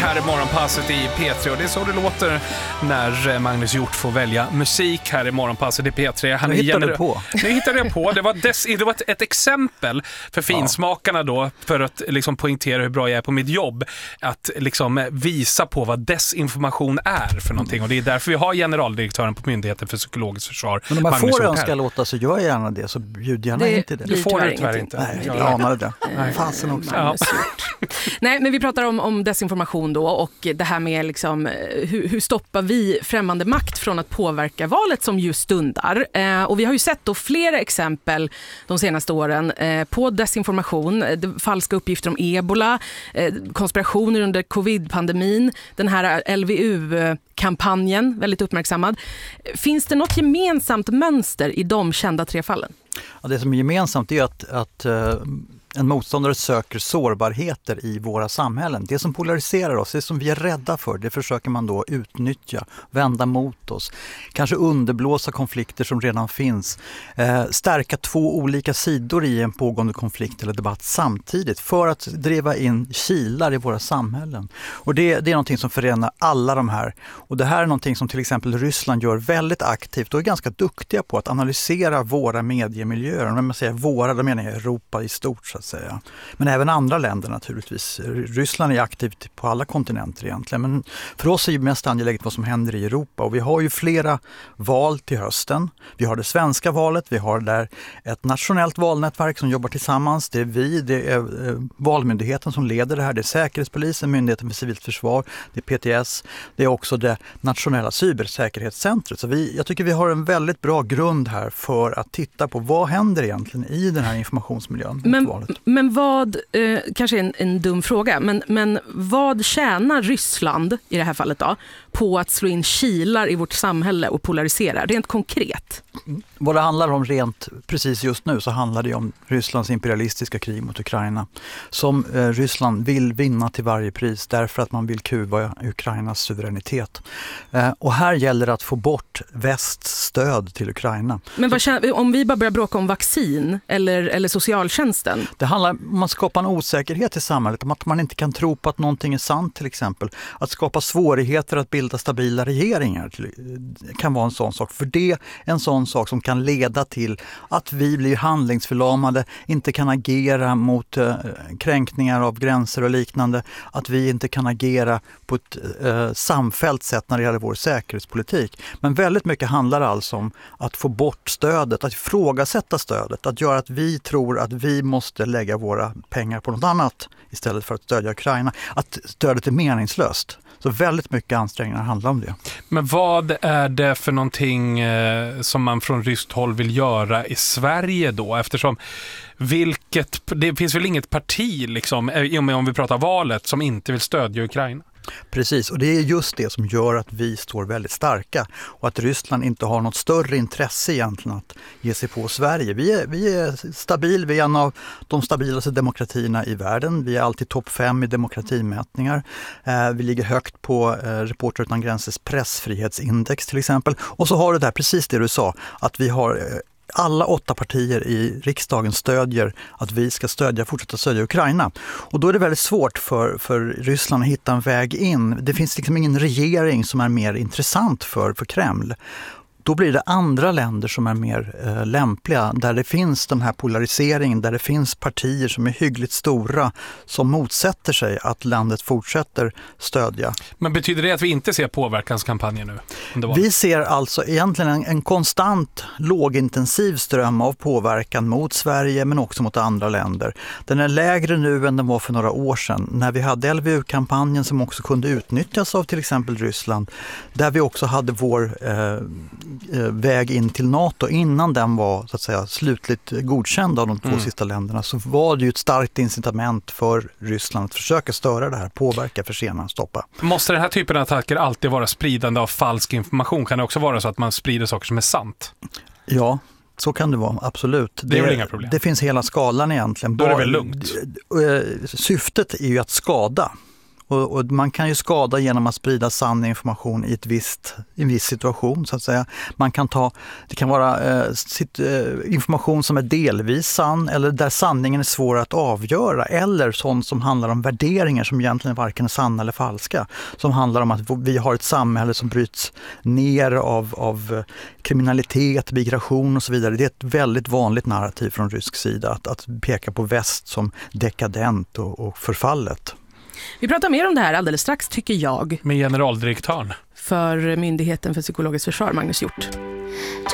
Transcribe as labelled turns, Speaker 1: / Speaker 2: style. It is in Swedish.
Speaker 1: här i Morgonpasset i P3 och det är så det låter när Magnus Hjort får välja musik här i Morgonpasset i P3.
Speaker 2: Nu hittade du på.
Speaker 1: Nu hittade jag på. Det var ett exempel för finsmakarna då, för att liksom poängtera hur bra jag är på mitt jobb, att liksom visa på vad desinformation är för någonting, och det är därför vi har generaldirektören på Myndigheten för psykologiskt försvar.
Speaker 2: Men om man
Speaker 1: Magnus
Speaker 2: får
Speaker 1: Hjort
Speaker 2: önska låta så gör jag gärna det, så bjud gärna in till det.
Speaker 1: Du får det tyvärr inte.
Speaker 2: Nej, jag anade det. Fasen också.
Speaker 3: Ja. Nej, men vi pratar om desinformation då, och det här med liksom, hur stoppar vi främmande makt från att påverka valet som just stundar. Och vi har ju sett då flera exempel de senaste åren på desinformation, falska uppgifter om ebola, konspirationer under covid-pandemin, den här LVU-kampanjen, väldigt uppmärksammad. Finns det något gemensamt mönster i de kända 3 fallen?
Speaker 2: Ja, det som är gemensamt är att en motståndare söker sårbarheter i våra samhällen. Det som polariserar oss, det som vi är rädda för, det försöker man då utnyttja, vända mot oss. Kanske underblåsa konflikter som redan finns. Stärka 2 olika sidor i en pågående konflikt eller debatt samtidigt för att driva in kilar i våra samhällen. Och det är någonting som förenar alla de här. Och det här är någonting som till exempel Ryssland gör väldigt aktivt och är ganska duktiga på att analysera våra mediemiljöer. Och när man säger våra, då menar jag Europa i stort så att säga. Men även andra länder naturligtvis. Ryssland är aktivt på alla kontinenter egentligen. Men för oss är det mest angeläget vad som händer i Europa. Och vi har ju flera val till hösten. Vi har det svenska valet. Vi har där ett nationellt valnätverk som jobbar tillsammans. Det är Valmyndigheten som leder det här. Det är Säkerhetspolisen, Myndigheten för civilt försvar. Det är PTS. Det är också det nationella cybersäkerhetscentret. Så jag tycker vi har en väldigt bra grund här för att titta på vad händer egentligen i den här informationsmiljön.
Speaker 3: Men vad, kanske en dum fråga, men vad tjänar Ryssland i det här fallet då på att slå in kilar i vårt samhälle och polarisera, rent konkret?
Speaker 2: Vad det handlar om rent precis just nu så handlar det om Rysslands imperialistiska krig mot Ukraina som Ryssland vill vinna till varje pris därför att man vill kuva Ukrainas suveränitet. Och här gäller det att få bort västs stöd till Ukraina.
Speaker 3: Men om vi bara börjar bråka om vaccin eller socialtjänsten?
Speaker 2: Det handlar om att skapa en osäkerhet i samhället, om att man inte kan tro på att någonting är sant till exempel. Att skapa svårigheter att bilda stabila regeringar kan vara en sån sak. För det är en sån sak som kan leda till att vi blir handlingsförlamade, inte kan agera mot kränkningar av gränser och liknande. Att vi inte kan agera på ett samfällt sätt när det gäller vår säkerhetspolitik. Men väldigt mycket handlar alltså om att få bort stödet, att ifrågasätta stödet, att göra att vi tror att vi måste lägga våra pengar på något annat istället för att stödja Ukraina. Att stödet är meningslöst. Så väldigt mycket ansträngningar handlar om det.
Speaker 1: Men vad är det för någonting som man från ryskt håll vill göra i Sverige då? Eftersom det finns väl inget parti liksom, om vi pratar valet, som inte vill stödja Ukraina?
Speaker 2: Precis, och det är just det som gör att vi står väldigt starka och att Ryssland inte har något större intresse egentligen att ge sig på Sverige. Vi är stabil, vi är en av de stabilaste demokratierna i världen. Vi är alltid topp 5 i demokratimätningar. Vi ligger högt på Reportrar utan gränsers pressfrihetsindex till exempel. Och så har du där precis det du sa, att vi har alla 8 partier i riksdagen stödjer att vi ska fortsätta stödja Ukraina. Och då är det väldigt svårt för Ryssland att hitta en väg in. Det finns liksom ingen regering som är mer intressant för Kreml. Då blir det andra länder som är mer lämpliga, där det finns den här polariseringen, där det finns partier som är hyggligt stora som motsätter sig att landet fortsätter stödja.
Speaker 1: Men betyder det att vi inte ser påverkanskampanjer nu?
Speaker 2: Vi ser alltså egentligen en konstant lågintensiv ström av påverkan mot Sverige men också mot andra länder. Den är lägre nu än den var för några år sedan när vi hade LVU-kampanjen som också kunde utnyttjas av till exempel Ryssland, där vi också hade vår väg in till NATO innan den var så att säga slutligt godkänd av de 2 sista länderna, så var det ju ett starkt incitament för Ryssland att försöka störa det här, påverka, försena, stoppa.
Speaker 1: Måste den här typen av attacker alltid vara spridande av falsk information? Kan det också vara så att man sprider saker som är sant?
Speaker 2: Ja, så kan det vara, absolut.
Speaker 1: Det är väl inga problem?
Speaker 2: Det finns hela skalan egentligen.
Speaker 1: Då är det väl lugnt?
Speaker 2: Syftet är ju att skada. Och man kan ju skada genom att sprida sann information i en viss situation så att säga. Det kan vara information som är delvis sann eller där sanningen är svår att avgöra, eller sånt som handlar om värderingar som egentligen varken är sanna eller falska. Som handlar om att vi har ett samhälle som bryts ner av kriminalitet, migration och så vidare. Det är ett väldigt vanligt narrativ från rysk sida att peka på väst som dekadent och förfallet.
Speaker 3: Vi pratar mer om det här alldeles strax, tycker jag.
Speaker 1: Med generaldirektören
Speaker 3: För Myndigheten för psykologiskt försvar, Magnus Hjort.